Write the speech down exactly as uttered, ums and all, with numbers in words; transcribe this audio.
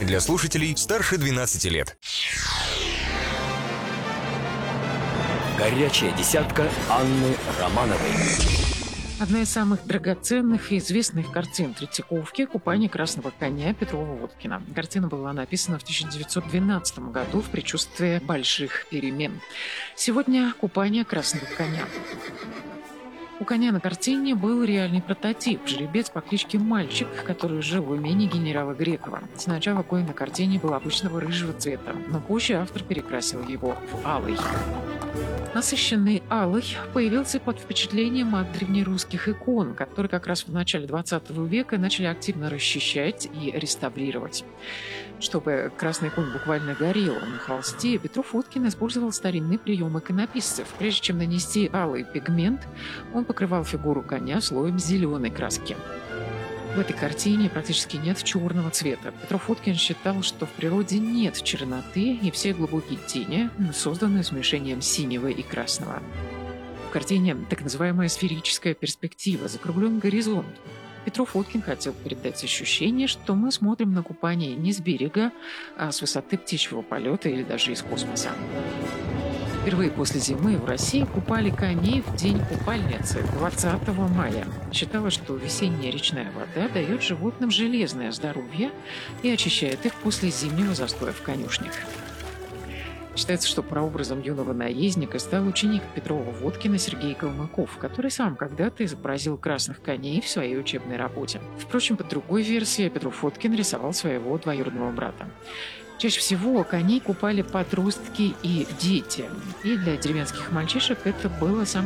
Для слушателей старше двенадцати лет. Горячая десятка Анны Романовой. Одна из самых драгоценных и известных картин Третьяковки «Купание красного коня» Петрова-Водкина. Картина была написана в тысяча девятьсот двенадцатом году в предчувствии больших перемен. Сегодня «Купание красного коня». У коня на картине был реальный прототип – жеребец по кличке Мальчик, который жил в имении генерала Грекова. Сначала конь на картине был обычного рыжего цвета, но позже автор перекрасил его в алый. Насыщенный алый появился под впечатлением от древнерусских икон, которые как раз в начале двадцатого века начали активно расчищать и реставрировать. Чтобы красный конь буквально горел на холсте, Петров-Водкин использовал старинный прием иконописцев. Прежде чем нанести алый пигмент, он покрывал фигуру коня слоем зеленой краски. В этой картине практически нет черного цвета. Петров-Водкин считал, что в природе нет черноты, и все глубокие тени созданы смешением синего и красного. В картине так называемая сферическая перспектива, закругленный горизонт. Петров-Водкин хотел передать ощущение, что мы смотрим на купание не с берега, а с высоты птичьего полета или даже из космоса. Впервые после зимы в России купали коней в день купальницы двадцатого мая. Считалось, что весенняя речная вода дает животным железное здоровье и очищает их после зимнего застоя в конюшнях. Считается, что прообразом юного наездника стал ученик Петрова-Водкина Сергей Калмыков, который сам когда-то изобразил красных коней в своей учебной работе. Впрочем, по другой версии, Петров-Водкин рисовал своего двоюродного брата. Чаще всего коней купали подростки и дети. И для деревенских мальчишек это было самое